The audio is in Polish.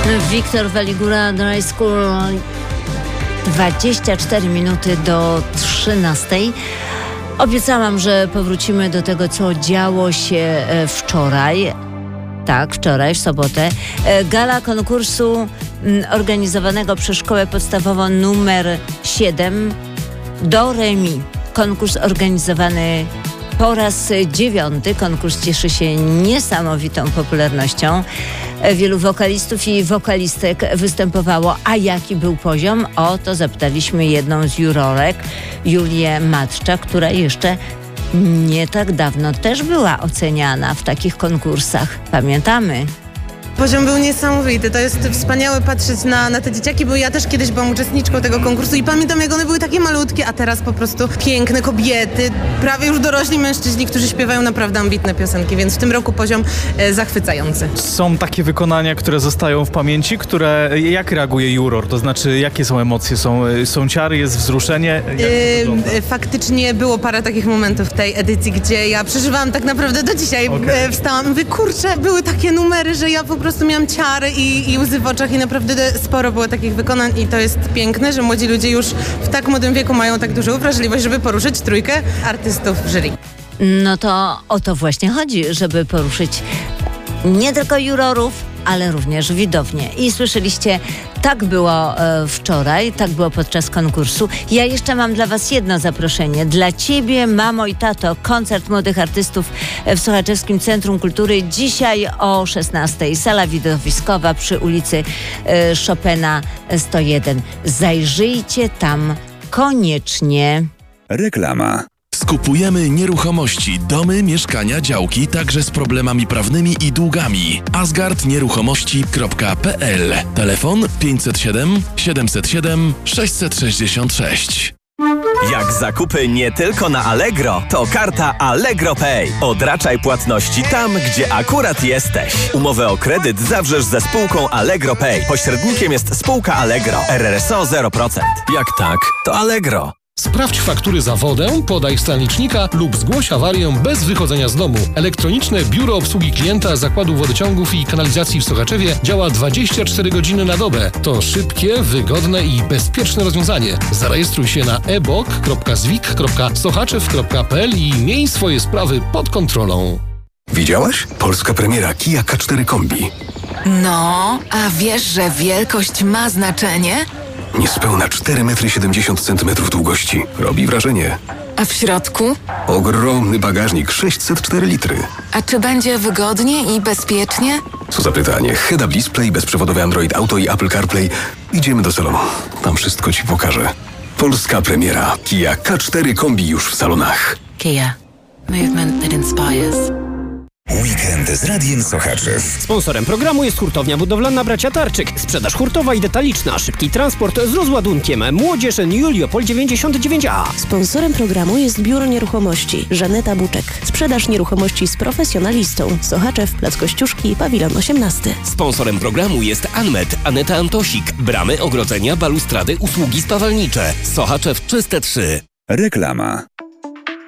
Wiktor Waligura, Dry School. 24 minuty do 13. Obiecałam, że powrócimy do tego, co działo się wczoraj. Tak, wczoraj, w sobotę. Gala konkursu organizowanego przez Szkołę Podstawową numer 7 Do Re Mi. Konkurs organizowany po raz 9. Konkurs cieszy się niesamowitą popularnością. Wielu wokalistów i wokalistek występowało. A jaki był poziom? O to zapytaliśmy jedną z jurorek, Julię Matczak, która jeszcze nie tak dawno też była oceniana w takich konkursach. Pamiętamy. Poziom był niesamowity, to jest wspaniałe patrzeć na te dzieciaki, bo ja też kiedyś byłam uczestniczką tego konkursu i pamiętam, jak one były takie malutkie, a teraz po prostu piękne kobiety, prawie już dorośli mężczyźni, którzy śpiewają naprawdę ambitne piosenki, więc w tym roku poziom zachwycający. Są takie wykonania, które zostają w pamięci, jak reaguje juror? To znaczy, jakie są emocje? Są ciary, jest wzruszenie? Faktycznie było parę takich momentów w tej edycji, gdzie ja przeżywałam tak naprawdę do dzisiaj. Wstałam i mówię, kurczę, były takie numery, że ja po prostu miałam ciary i łzy w oczach i naprawdę sporo było takich wykonań i to jest piękne, że młodzi ludzie już w tak młodym wieku mają tak dużą wrażliwość, żeby poruszyć trójkę artystów w jury. No to o to właśnie chodzi, żeby poruszyć nie tylko jurorów, ale również widownię. I słyszeliście, tak było wczoraj, tak było podczas konkursu. Ja jeszcze mam dla was jedno zaproszenie. Dla ciebie, mamo i tato, koncert młodych artystów w Sochaczewskim Centrum Kultury. Dzisiaj o 16:00. Sala widowiskowa przy ulicy Chopina 101. Zajrzyjcie tam koniecznie. Reklama. Skupujemy nieruchomości, domy, mieszkania, działki, także z problemami prawnymi i długami. asgardnieruchomości.pl. Telefon 507 707 666. Jak zakupy nie tylko na Allegro, to karta Allegro Pay. Odraczaj płatności tam, gdzie akurat jesteś. Umowę o kredyt zawrzesz ze spółką Allegro Pay. Pośrednikiem jest spółka Allegro. RRSO 0%. Jak tak, to Allegro. Sprawdź faktury za wodę, podaj stan licznika lub zgłoś awarię bez wychodzenia z domu. Elektroniczne Biuro Obsługi Klienta Zakładu Wodociągów i Kanalizacji w Sochaczewie działa 24 godziny na dobę. To szybkie, wygodne i bezpieczne rozwiązanie. Zarejestruj się na ebok.zwik.sochaczew.pl i miej swoje sprawy pod kontrolą. Widziałaś? Polska premiera Kia K4 Kombi. No, a wiesz, że wielkość ma znaczenie? Niespełna 4,70 m długości. Robi wrażenie. A w środku? Ogromny bagażnik, 604 litry. A czy będzie wygodnie i bezpiecznie? Co za pytanie. Head-up display, bezprzewodowy Android Auto i Apple CarPlay. Idziemy do salonu. Tam wszystko ci pokażę. Polska premiera Kia K4 Kombi już w salonach. Kia. Movement that inspires. Weekend z Radiem Sochaczew. Sponsorem programu jest hurtownia budowlana Bracia Tarczyk. Sprzedaż hurtowa i detaliczna, szybki transport z rozładunkiem. Młodzież Juliopol 99A. Sponsorem programu jest Biuro Nieruchomości Żaneta Buczek. Sprzedaż nieruchomości z profesjonalistą. Sochaczew, Plac Kościuszki, Pawilon 18. Sponsorem programu jest Anmet, Aneta Antosik. Bramy, ogrodzenia, balustrady, usługi spawalnicze. Sochaczew Czyste 3. Reklama.